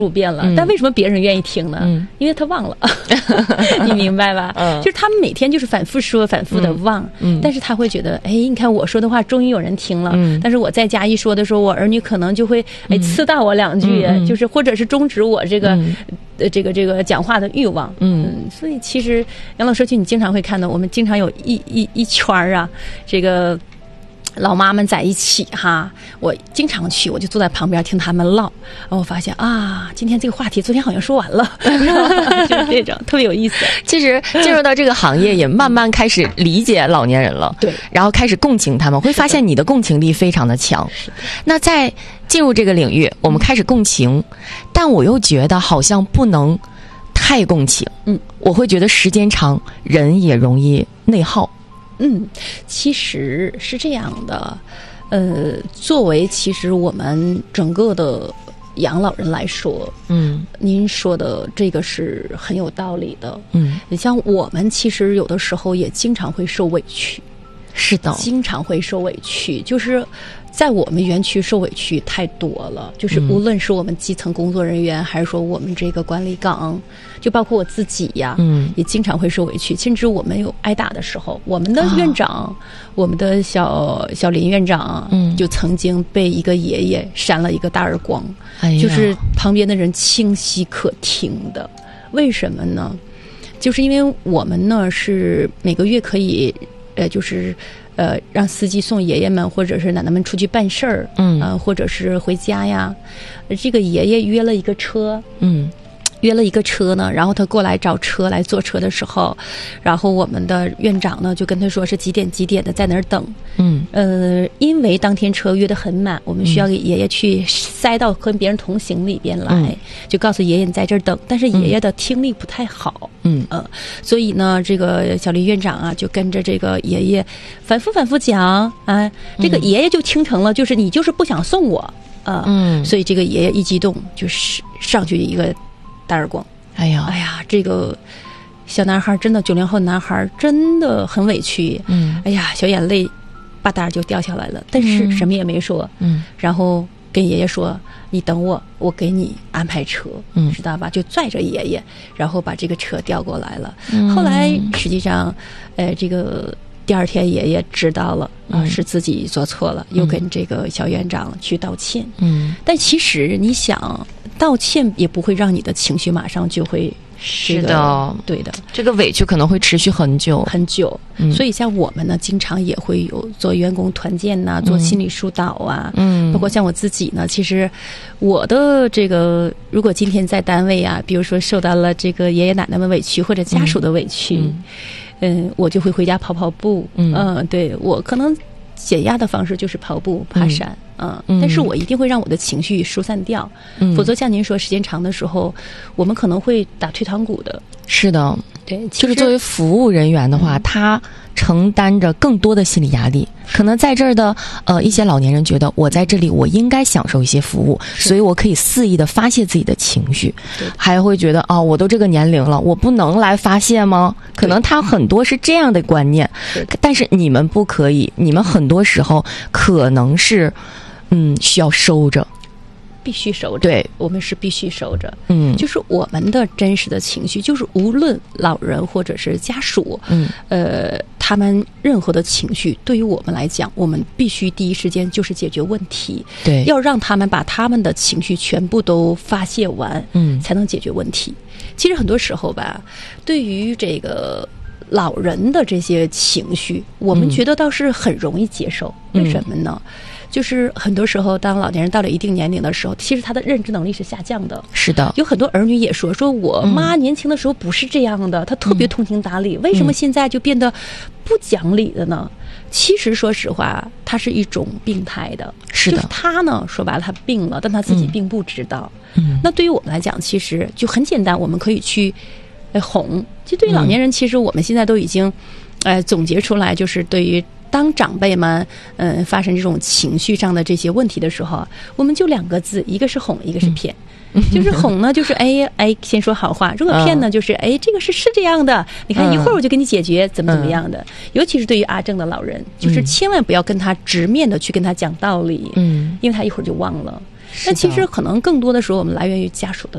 5遍了，但为什么别人愿意听呢？因为他忘了，你明白吧？就是他们每天就是反复说，反复的忘，但是他会觉得，哎，你看我说的话终于有人听了，但是我在家一说的时候，我儿女可能就会刺到我2句，就是或者是终止我这个讲话的欲望，所以其实养老社区你经常会看到，我们经常有一圈啊，这个老妈们在一起哈，我经常去，我就坐在旁边听他们唠，然后我发现啊，今天这个话题昨天好像说完了，就是这种特别有意思。 其实进入到这个行业，也慢慢开始理解老年人了， 对， 然后开始共情他们，会发现你的共情力非常的强。那在进入这个领域，我们开始共情，但我又觉得好像不能太共情，我会觉得时间长，人也容易内耗。 其实是这样的，作为其实我们整个的养老人来说，您说的这个是很有道理的，你像我们其实有的时候也经常会受委屈， 是的， 经常会受委屈，就是在我们园区受委屈太多了，就是无论是我们基层工作人员，还是说我们这个管理岗，就包括我自己呀，也经常会受委屈，甚至我们有挨打的时候，我们的院长，我们的小林院长，就曾经被一个爷爷扇了一个大耳光，就是旁边的人清晰可听的。为什么呢？就是因为我们呢是每个月可以，让司机送爷爷们或者是奶奶们出去办事儿，或者是回家呀。这个爷爷约了一个车，呢，然后他过来找车来坐车的时候，然后我们的院长呢就跟他说是几点的在那儿等，因为当天车约得很满，我们需要给爷爷去塞到跟别人同行里边来，就告诉爷爷你在这儿等，但是爷爷的听力不太好，所以呢这个小林院长啊就跟着这个爷爷反复讲啊，这个爷爷就听成了就是你就是不想送我所以这个爷爷一激动就是上去一个大耳光，哎呀，这个小男孩真的90后男孩真的很委屈，哎呀，小眼泪吧嗒就掉下来了，但是什么也没说，然后跟爷爷说你等我，我给你安排车，知道吧？就拽着爷爷，然后把这个车调过来了。后来实际上，这个第2天爷爷知道了是自己做错了，又跟这个小院长去道歉。但其实你想，道歉也不会让你的情绪马上就会。 是的， 对的， 这个委屈可能会持续很久。 所以像我们呢，经常也会有做员工团建呐，做心理疏导啊，包括像我自己呢，其实我的这个，如果今天在单位啊，比如说受到了这个爷爷奶奶们委屈或者家属的委屈，我就会回家跑步，对，我可能减压的方式就是跑步、爬山。但是我一定会让我的情绪疏散掉，否则像您说，时间长的时候，我们可能会打退堂鼓的。 是的， 对， 就是作为服务人员的话，他承担着更多的心理压力。可能在这儿的一些老年人觉得，我在这里我应该享受一些服务，所以我可以肆意的发泄自己的情绪，还会觉得我都这个年龄了，我不能来发泄吗？可能他很多是这样的观念，但是你们不可以，你们很多时候可能是需要收着， 必须收着。 对， 我们是必须收着。就是我们的真实的情绪，就是无论老人或者是家属，他们任何的情绪，对于我们来讲，我们必须第一时间就是解决问题。 对， 要让他们把他们的情绪全部都发泄完，才能解决问题。其实很多时候吧，对于这个老人的这些情绪，我们觉得倒是很容易接受。为什么呢？就是很多时候，当老年人到了一定年龄的时候，其实他的认知能力是下降的。 是的， 有很多儿女也说我妈年轻的时候不是这样的，她特别通情达理，为什么现在就变得不讲理了呢？其实说实话，它是一种病态的。 是的， 就是他呢，说白了他病了，但他自己并不知道。那对于我们来讲，其实就很简单，我们可以去哄。其实对于老年人，其实我们现在都已经总结出来，就是对于当长辈们发生这种情绪上的这些问题的时候，我们就2个字，一个是哄，一个是骗。就是哄呢，就是先说好话；如果骗呢，就是这个是这样的，你看一会儿我就给你解决，怎么样的。尤其是对于阿正的老人，就是千万不要跟他直面的去跟他讲道理，因为他一会儿就忘了。但其实可能更多的时候，我们来源于家属的